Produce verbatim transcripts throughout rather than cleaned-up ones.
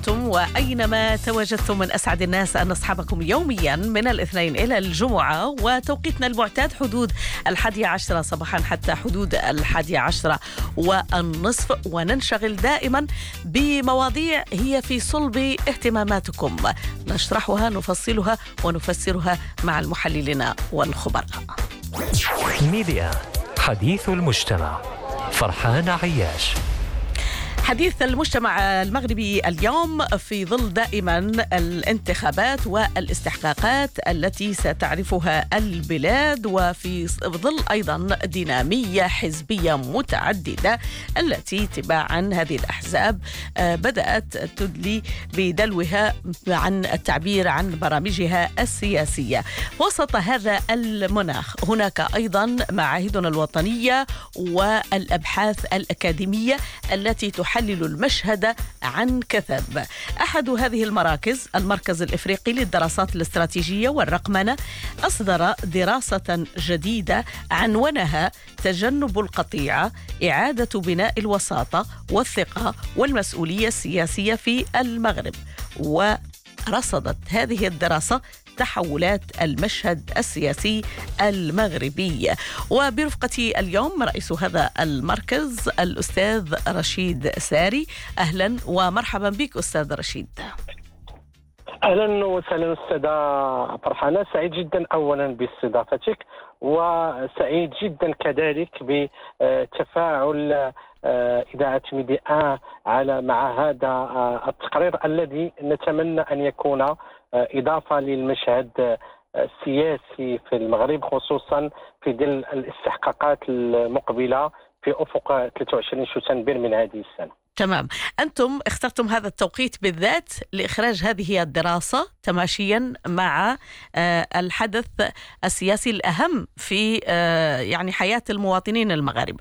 دمتم وأينما تواجدتم، من أسعد الناس أن نصحبكم يوميا من الاثنين إلى الجمعة، وتوقيتنا المعتاد حدود الحادية عشرة صباحا حتى حدود الحادية عشرة والنصف، وننشغل دائما بمواضيع هي في صلب اهتماماتكم، نشرحها نفصلها ونفسرها مع المحللين والخبراء. ميديا حديث المجتمع، فرحان عياش. حديث المجتمع المغربي اليوم في ظل دائما الانتخابات والاستحقاقات التي ستعرفها البلاد، وفي ظل أيضا دينامية حزبية متعددة التي تباعا هذه الأحزاب بدأت تدلي بدلوها عن التعبير عن برامجها السياسية. وسط هذا المناخ هناك أيضا معاهدنا الوطنية والأبحاث الأكاديمية التي تحدد حلل المشهد عن كثب. أحد هذه المراكز المركز الإفريقي للدراسات الاستراتيجية والرقمنة أصدر دراسة جديدة عنونها تجنب القطيعة، إعادة بناء الوساطة والثقة والمسؤولية السياسية في المغرب. ورصدت هذه الدراسة تحولات المشهد السياسي المغربي. وبرفقتي اليوم رئيس هذا المركز الأستاذ رشيد ساري. أهلا ومرحبا بك أستاذ رشيد. أهلا وسهلا أستاذة فرحانة، سعيد جدا أولا باستضافتك، وسعيد جدا كذلك بتفاعل إذاعة ميديا على مع هذا التقرير الذي نتمنى أن يكون إضافة للمشهد السياسي في المغرب، خصوصا في ظل الاستحقاقات المقبلة في أفق ثلاثة وعشرين شتنبر من هذه السنة. تمام، أنتم اخترتم هذا التوقيت بالذات لإخراج هذه الدراسة تماشيا مع الحدث السياسي الأهم في يعني حياة المواطنين المغاربة.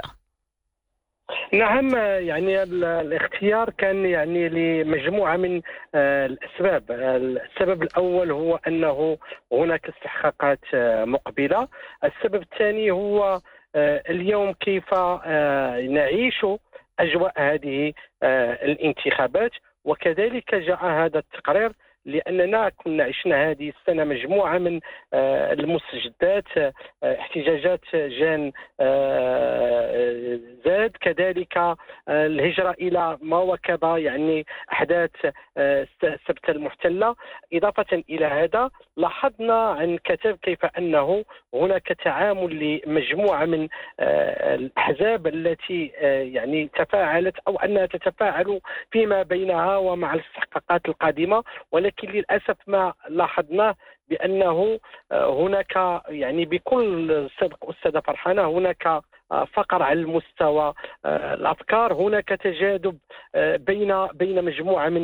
نعم، يعني الاختيار كان يعني لمجموعة من الأسباب. السبب الأول هو أنه هناك استحقاقات مقبلة. السبب الثاني هو اليوم كيف نعيش أجواء هذه الانتخابات، وكذلك جاء هذا التقرير لأننا كنا عشنا هذه السنة مجموعة من المستجدات، احتجاجات جان زاد، كذلك الهجرة إلى ما وكذا، يعني أحداث سبت المحتلة. إضافة إلى هذا لاحظنا عن كتب كيف أنه هناك تعامل لمجموعة من الأحزاب التي يعني تفاعلت أو أنها تتفاعل فيما بينها ومع الاستحقاقات القادمة، ولكن للأسف ما لاحظناه بأنه هناك يعني بكل صدق أستاذة فرحانة هناك فقر على المستوى الأفكار، هناك تجاذب بين بين مجموعة من